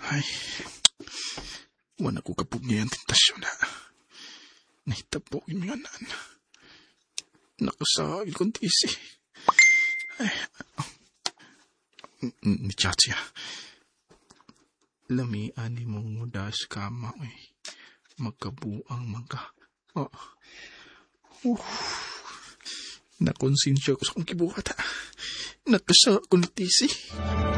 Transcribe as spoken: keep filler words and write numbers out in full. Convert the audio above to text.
Ay, wala ko kapugni ang tentasyon na. Nahitabo yung mga anan. Nakasagil kong tisi. Ay, ni Chatsya. Lamian ni mong mudas kama, eh. Magkabuang magka. Oh. Uh. Nakonsensya ko sa kong kibuhat, ha. Nakasa ko ni tisi.